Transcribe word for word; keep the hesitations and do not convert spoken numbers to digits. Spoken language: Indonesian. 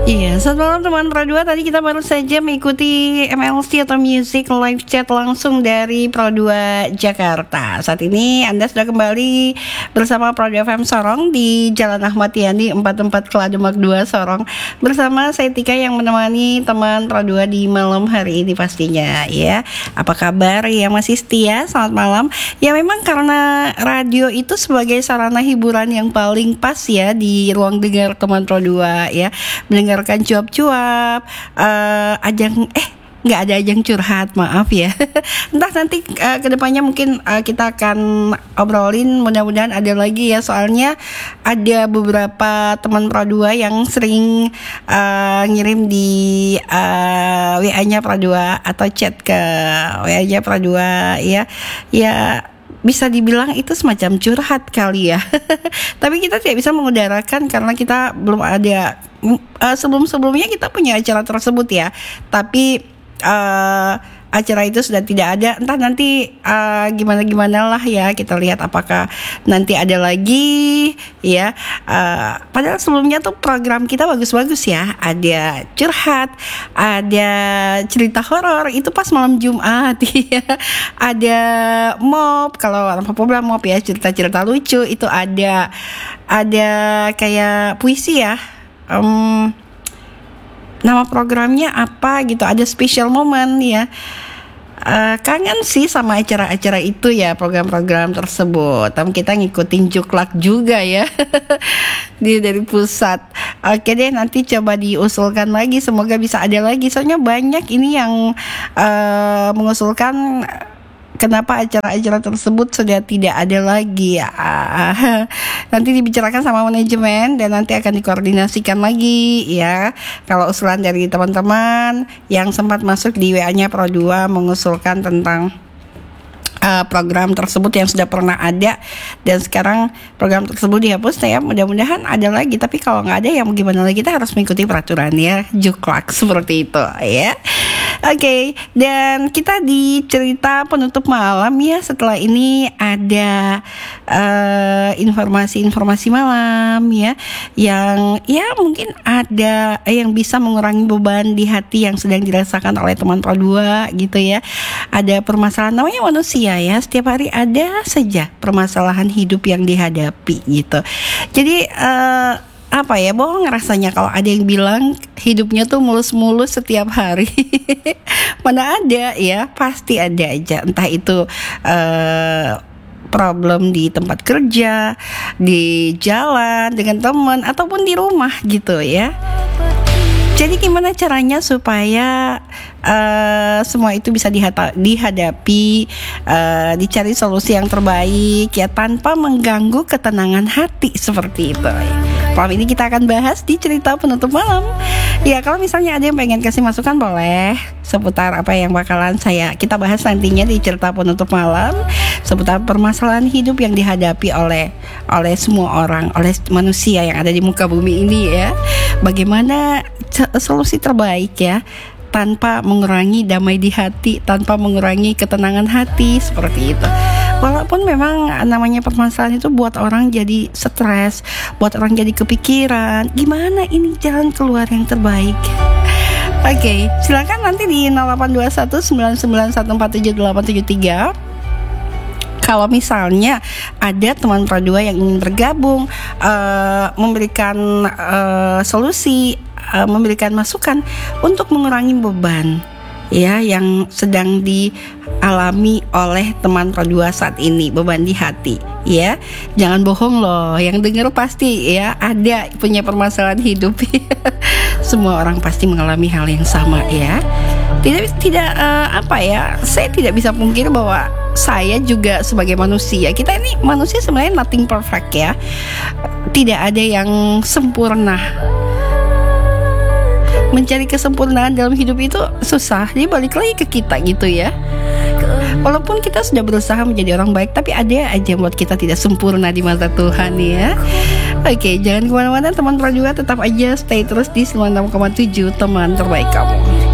Iya, selamat malam teman Pro dua. Tadi kita baru saja mengikuti M L C atau Music Live Chat langsung dari Pro dua Jakarta. Saat ini Anda sudah kembali bersama Pro dua F M Sorong di Jalan Ahmad Yani empat puluh empat Kelademak dua Sorong. Bersama saya Tika yang menemani teman Pro dua di malam hari ini pastinya ya. Apa kabar ya, masih setia? Selamat malam. Ya memang karena radio itu sebagai sarana hiburan yang paling pas ya di ruang dengar teman Pro dua ya. Mendengarkan cuap-cuap, uh, ajang eh nggak ada ajang curhat, maaf ya. Entah nanti uh, kedepannya mungkin uh, kita akan obrolin, mudah-mudahan ada lagi ya. Soalnya ada beberapa teman Pro dua yang sering uh, ngirim di uh, W A-nya Pro dua atau chat ke W A-nya Pro dua ya. Ya bisa dibilang itu semacam curhat kali ya. Tapi kita tidak bisa mengudarakan karena kita belum ada uh, sebelum-sebelumnya kita punya acara tersebut ya. Tapi uh, acara itu sudah tidak ada. Entah nanti uh, gimana-gimana lah ya. Kita lihat apakah nanti ada lagi ya. Uh, padahal sebelumnya tuh program kita bagus-bagus ya. Ada curhat, ada cerita horor itu pas malam Jumat ya. Ada mob, kalau orang Papua mob ya, cerita-cerita lucu itu ada. Ada kayak puisi ya. Um, Nama programnya apa gitu, ada special moment ya. Uh, kangen sih sama acara-acara itu ya, program-program tersebut. Tapi kita ngikutin juklak juga ya. Dia dari pusat. Oke deh, nanti coba diusulkan lagi, semoga bisa ada lagi. Soalnya banyak ini yang uh, mengusulkan kenapa acara-acara tersebut sudah tidak ada lagi ya. Nanti dibicarakan sama manajemen dan nanti akan dikoordinasikan lagi ya. Kalau usulan dari teman-teman yang sempat masuk di W A-nya Pro dua mengusulkan tentang Uh, program tersebut yang sudah pernah ada dan sekarang program tersebut dihapus ya, mudah-mudahan ada lagi. Tapi kalau nggak ada ya mau gimana lagi, kita harus mengikuti peraturan ya, juklak seperti itu ya. Oke, okay. Dan kita di cerita penutup malam ya, setelah ini ada uh, informasi-informasi malam ya, yang ya mungkin ada yang bisa mengurangi beban di hati yang sedang dirasakan oleh teman Pro dua gitu ya. Ada permasalahan, namanya manusia ya, setiap hari ada saja permasalahan hidup yang dihadapi gitu. Jadi uh, apa ya, bohong rasanya kalau ada yang bilang hidupnya tuh mulus-mulus setiap hari. Mana ada ya, pasti ada aja, entah itu uh, problem di tempat kerja, di jalan dengan teman, ataupun di rumah gitu ya. Jadi gimana caranya supaya uh, semua itu bisa dihata- dihadapi, uh, dicari solusi yang terbaik ya, tanpa mengganggu ketenangan hati seperti itu ya. Malam ini kita akan bahas di cerita penutup malam. Ya, kalau misalnya ada yang pengen kasih masukan boleh seputar apa yang bakalan saya kita bahas nantinya di cerita penutup malam, seputar permasalahan hidup yang dihadapi oleh oleh semua orang, oleh manusia yang ada di muka bumi ini ya. Bagaimana c- solusi terbaik ya, tanpa mengurangi damai di hati, tanpa mengurangi ketenangan hati seperti itu. Walaupun memang namanya permasalahan itu buat orang jadi stres, buat orang jadi kepikiran, gimana ini jalan keluar yang terbaik. Oke, okay, silakan nanti di nol delapan dua satu sembilan sembilan satu empat tujuh delapan tujuh tiga. Kalau misalnya ada teman Pro dua yang ingin bergabung, uh, memberikan uh, solusi, uh, memberikan masukan untuk mengurangi beban ya yang sedang dialami oleh teman Pro dua saat ini, beban di hati ya. Jangan bohong loh, yang dengar pasti ya ada punya permasalahan hidup. Semua orang pasti mengalami hal yang sama ya. Tidak tidak uh, apa ya, saya tidak bisa pungkir bahwa saya juga sebagai manusia, kita ini manusia sebenarnya nothing perfect ya. Tidak ada yang sempurna. Mencari kesempurnaan dalam hidup itu susah. Jadi balik lagi ke kita gitu ya. Walaupun kita sudah berusaha menjadi orang baik, tapi ada aja buat kita tidak sempurna di mata Tuhan ya. Oke, jangan kemana-mana teman Pro dua, tetap aja stay terus di sembilan puluh enam koma tujuh teman terbaik kamu.